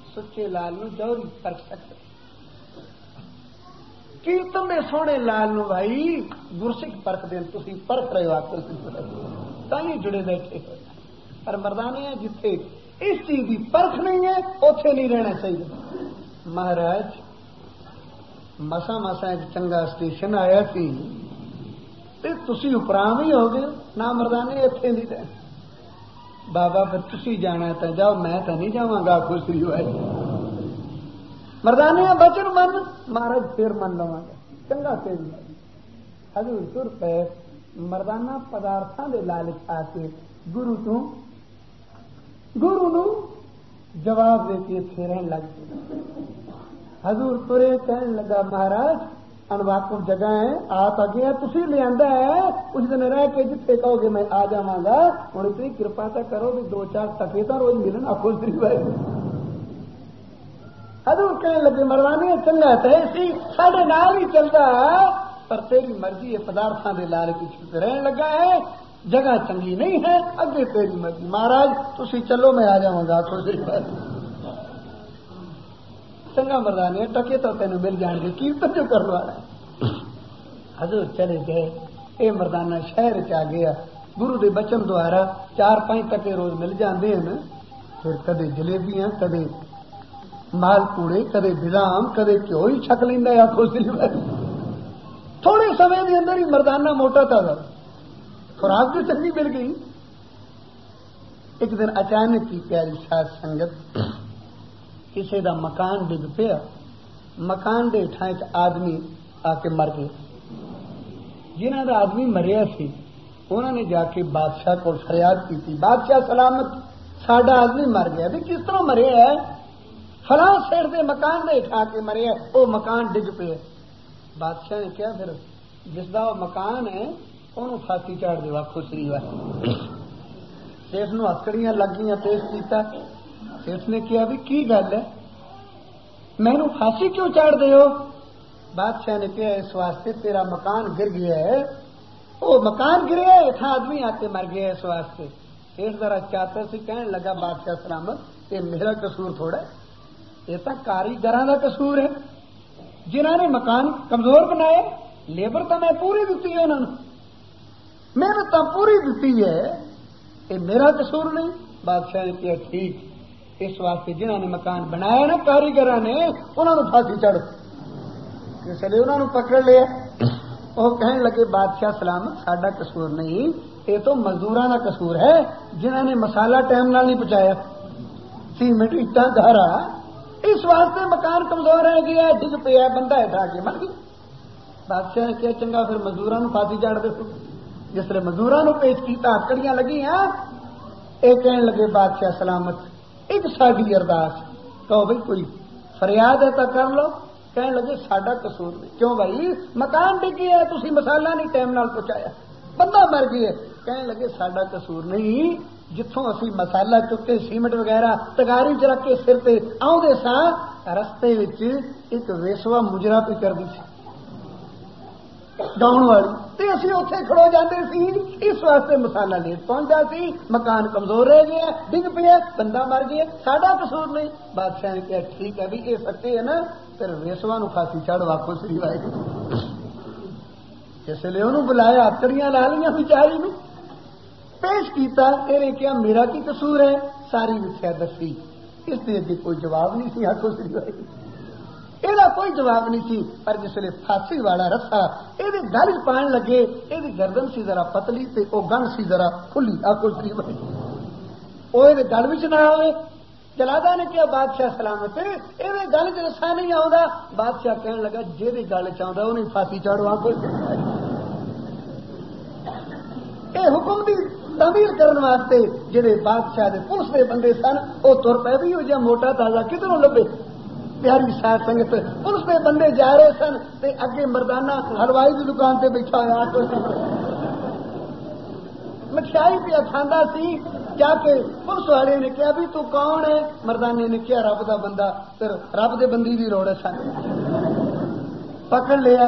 سچے لال نو جوہری پرکھ سکتے کیرتن دے سونے لال نو بھائی گرسک پرکھ دین تسی پرکھ رہے ہو آپ تھی جڑے بیٹھے ہو پر مردانے ہیں جتھے اس چیز کی پرکھ نہیں ہے اوتھے نہیں رہنا چاہیے مہاراج مسا ایک چنگا اسٹیشن آیا سی تسی اپرام ہی ہو گئے نہ مردانے اتنے نہیں رہنا بابا پھر تسی جانا تو جاؤ میں تو نہیں جاواں گا خوشی ہوئے مردانے بچن من مہاراج پھر من لواں گا چنگا سے حضور تر پہ مردانہ پدارتھاں دے لالچ آ کے گرو نو جواب دے کے پھیرن لگ گئے حضور ترے کہنے لگا مہاراج انواقف جگہ ہے آپ اگے تسی لے آندا ہے اس دن رہ کے جتنے کہو گے میں آ جاواں گا ہوں اتنی کرپا تو کرو بھی 2-4 ٹکے تو روز ملن آپ حضور کہنے لگے مردانے چنگا تو اسی ساڈے نال ہی چلتا ہے پر تیری مرضی ہے پدارتھاں دے لال پیچھے رہن لگا ہے جگہ چنگی نہیں ہے اگے تیری مرضی مہاراج تسی چلو میں آ جاواں گا چنگا مردانے ٹکے تو تینوں مل جان گے کیرتن جو کرنے والا ہے حضور چلے گئے اے مردانہ شہر چ گیا گرو دے بچن دوارا 4-5 ٹکے روز مل جاندے ہیں پھر کدے جلیبیاں کدے مال پوڑے کدے بادام کدے گھیو ہی چھک لیندا ہے تھوڑے سمے دے اندر ہی مردانہ موٹا تازہ خوراک بھی چنگی مل گئی ایک دن اچانک کی پیاری ساتھ سنگت کسی دا مکان ڈگ پیا مکان دے ٹھائیں آدمی آ کے مر گئے جنہوں دا آدمی مریا سی انہوں نے جا کے بادشاہ کو فریاد کی تھی بادشاہ سلامت ساڈا آدمی مر گیا بھی کس طرح مریا ہے فلاں شہر دے مکان دے اٹھا کے مریا وہ مکان ڈگ پیا بادشاہ نے کیا پھر جس دا وہ مکان ہے انہوں پھانسی چاڑ دے خوشری ہوا سیٹ نو ہتکڑیاں لگیاں پیش کیتا سیٹ نے کیا بھی کی گل ہے مینو پھانسی کیوں چاڑ دے ہو بادشاہ نے کیا اس واسطے تیرا مکان گر گیا ہے وہ مکان گریا ہے اتنا آدمی آ کے مر گیا اس واسطے سیٹ ذرا چاہتا سی کہنے لگا بادشاہ سلامت یہ میرا قصور تھوڑا ہے یہ تو کاریگراں دا قصور ہے جنہوں نے مکان کمزور بنایا لیبر تو میں پوری دیتی ہے انہوں نے محنت تو پوری دیتی ہے یہ میرا قصور نہیں بادشاہ نے کیا ٹھیک اس واسطے جنہوں نے مکان بنایا نا کاریگر نے انہوں نے پھانسی چڑھ اس لیے انہوں نے پکڑ لیا وہ کہنے لگے بادشاہ سلامت ساڈا قصور نہیں یہ تو مزدوراں کا قصور ہے جنہوں نے مسالہ ٹائم نال نہیں پہنچایا سیمنٹ اٹا گہرا اس واسطے مکان کمزور رہ گیا ڈگ پیا بندہ اٹھا کے مر گیا بادشاہ نے کیا چنگا پھر مزدوراں پھانسی چڑھ دے جس طرح مزدوراں پیش کیتا ہتکڑیاں لگی ہیں یہ کہنے لگے بادشاہ سلامت ایک ساڈی ارداس کہو بھائی کوئی فریاد ہے تو کر لو کہنے لگے ساڈا قصور نہیں کیوں بھائی مکان ڈگی ہے تسی مسالہ نہیں ٹائم نال پہنچایا بندہ مر گیا کہنے لگے ساڈا قصور نہیں جتوں اسی مسالہ چکے سیمنٹ وغیرہ تگاری چ رکھ کے سر پہ آؤندے ساں رستے وچ ایک ویسوا مجرا پہ کرتی سی گاؤن والی تے اسی اوتھے کھڑو جاندے سی اس واسطے مسالہ لیٹ پہنچتا سی مکان کمزور رہ گیا ڈگ پیا بندہ مر گیا ساڈا قصور نہیں بادشاہ نے کہا ٹھیک ہے بھی یہ سچے ہے نا پھر ویسوا نو پھانسی چڑھ واپس سی وائے اس لیے انہوں بلایا ہتکڑیاں لا لیاں بیچاری نو پیش کیتا تیرے کیا میرا کی قصور ہے ساری وچھیا دسی اس دے اگے کوئی جواب نہیں سی ہاتھوں سی وائے یہ کوئی جواب نہیں سی پر جس ویلے پھانسی والا رسا یہ گل پان لگے یہ گردن سی ذرا پتلی تے وہ گن سی ذرا کھلی آکو سی بھائی وہ گل بھی نہ آئے جلادا نے کیا بادشاہ سلامت یہ گل چ رسا نہیں آتا بادشاہ کہنے لگا جی گل چاہتا انہیں پھانسی چاڑو آکو یہ حکم دی تعمیر کرنے واسطے جہے بادشاہ دے پولیس دے بندے سن وہ تر پے بھی ہو جا موٹا تازہ کدھروں لبے پیاری ساتھ سنگت پولیس دے بندے جا رہے سن تے اگے مردانہ ہلوائی کی دکان تے بیٹھا ہوا مٹھائی پیا کھانا سی کیا کہ پولیس والے نے کیا بھی تو کون ہے مردانے نے کیا رب دا بندہ پھر رب دے بندی دی روڑ سن پکڑ لیا